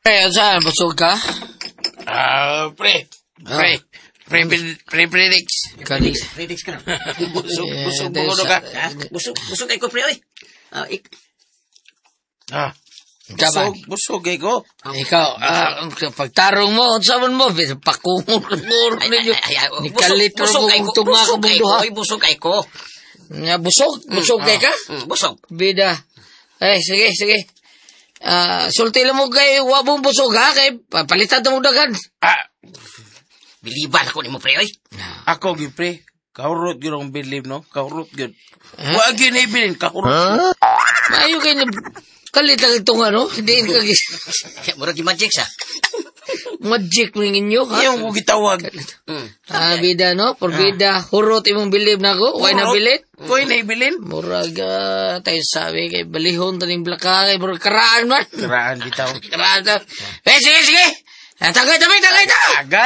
Saan? Busog ka? Pre. Predix. Kadix. Predix ka na. Busog mo ka. Busog ay ko, pre, oy. Kaban. Busog kay ko. Ikaw, pagtarong mo, saan mo, pakungol ninyo. Ni kalitro mo kung tunga ka bunduha. Busog ay ko. Busog kay ka? Busog. Bida. Sige. Sulti lang mo kay wabong busog ha, kay palitan mo dagan. Biliban ako ni mo, pre, oy. Ako, pre. Kaurot yun ang believe, no? Kaurot yun. Huwag yun ibilin, kaurot. Mayo kayo kalitang itong ano, hindi ka Murag magic sa. magic mo ninyo ha. Yung ko gitawag. Bida no, bida, hurot imong believe na ko, why na bilit? Ko'y na ibilin? Murag tayo sabi kay balihon taning blaka kay murag karaan man. Karaan bitaw. Karaan ta. Sige. Tagay ta.